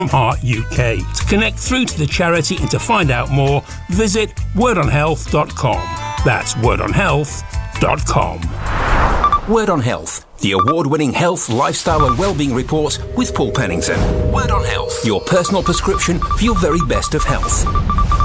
Heart UK. To connect through to the charity and to find out more, visit wordonhealth.com. That's wordonhealth.com. Word on Health, the award-winning health, lifestyle and wellbeing report with Paul Pennington. Word on Health, your personal prescription for your very best of health.